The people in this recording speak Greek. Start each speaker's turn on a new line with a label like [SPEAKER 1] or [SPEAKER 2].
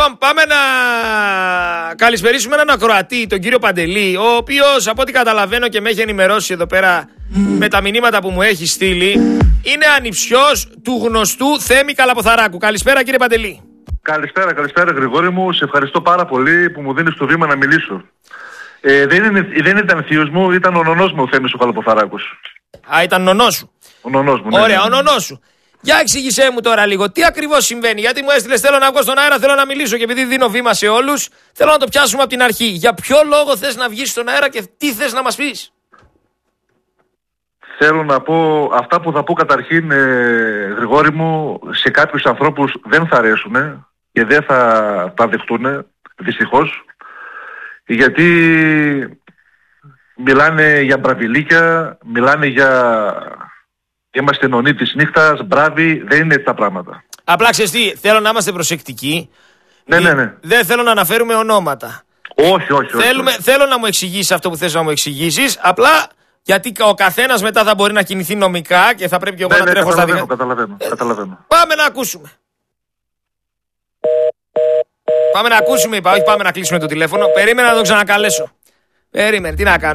[SPEAKER 1] Λοιπόν, πάμε να καλησπερίσουμε έναν ακροατή, τον κύριο Παντελή, ο οποίος, από ό,τι καταλαβαίνω και με έχει ενημερώσει εδώ πέρα με τα μηνύματα που μου έχει στείλει, είναι ανιψιός του γνωστού Θέμη Καλαποθαράκου. Καλησπέρα, κύριε Παντελή.
[SPEAKER 2] Καλησπέρα Γρηγόρη μου. Σε ευχαριστώ πάρα πολύ που μου δίνεις το βήμα να μιλήσω. Δεν ήταν θείος μου, ήταν ο νονός μου ο Θέμης ο Καλαποθαράκος.
[SPEAKER 1] Α, ήταν νονός σου.
[SPEAKER 2] Ο νονός μου, ναι.
[SPEAKER 1] Ωραία, ο νονός σου. Για εξήγησέ μου τώρα λίγο, τι ακριβώς συμβαίνει. Γιατί μου έστειλες, θέλω να βγω στον αέρα, θέλω να μιλήσω. Και επειδή δίνω βήμα σε όλους, θέλω να το πιάσουμε από την αρχή. Για ποιο λόγο θες να βγεις στον αέρα και τι θες να μας πεις?
[SPEAKER 2] Θέλω να πω, αυτά που θα πω καταρχήν, Γρηγόρη μου, σε κάποιους ανθρώπους δεν θα αρέσουν και δεν θα τα δεχτούν, δυστυχώς. Γιατί μιλάνε για μπραβιλίκια, μιλάνε για... Είμαστε νονοί της νύχτας, μπράβοι, δεν είναι έτσι τα πράγματα.
[SPEAKER 1] Απλά ξέρεις τι, θέλω να είμαστε προσεκτικοί.
[SPEAKER 2] Ναι.
[SPEAKER 1] Δεν θέλω να αναφέρουμε ονόματα.
[SPEAKER 2] Όχι.
[SPEAKER 1] Θέλω να μου εξηγήσεις αυτό που θες να μου εξηγήσεις. Απλά γιατί ο καθένας μετά θα μπορεί να κινηθεί νομικά και θα πρέπει και εγώ να τρέχω στα δικά.
[SPEAKER 2] Καταλαβαίνω.
[SPEAKER 1] Πάμε να ακούσουμε. Πάμε να ακούσουμε, είπα. Όχι, πάμε να κλείσουμε το τηλέφωνο. Περίμενα να τον ξανακαλέσω. Περίμενε, τι να κάνω.